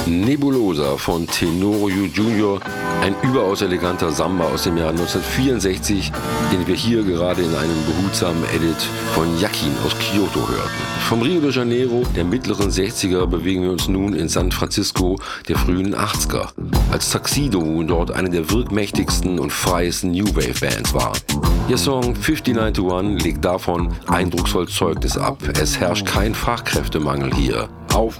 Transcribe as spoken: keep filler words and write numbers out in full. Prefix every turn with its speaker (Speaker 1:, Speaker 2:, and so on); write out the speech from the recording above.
Speaker 1: Nebulosa von Tenorio Junior, ein überaus eleganter Samba aus dem Jahr neunzehnhundertvierundsechzig, den wir hier gerade in einem behutsamen Edit von Yakin aus Kyoto hörten. Vom Rio de Janeiro der mittleren sechziger bewegen wir uns nun in San Francisco der frühen achtziger, als Tuxedo dort eine der wirkmächtigsten und freiesten New Wave Bands war. Ihr Song neunundfünfzig to eins legt davon eindrucksvoll Zeugnis ab. Es herrscht kein Fachkräftemangel hier. Auf